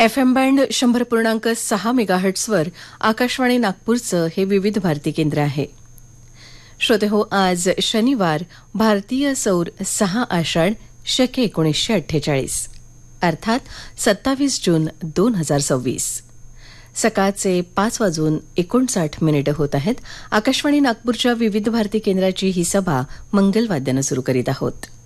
FM band 100.6 मेगाहर्ट्झवर Akashvani नागपूरचं हे विविध भारती केंद्र आहे. श्रोते हो, आज शनिवार भारतीय सौर 6 आषाढ शके 1948 अर्थात 27 जून 2026. सकाळचे 5:59 होत आहेत. आकाशवाणी नागपूरच्या विविध भारती केंद्राची ही सभा मंगलवाद्यानं सुरू करीत आहोत.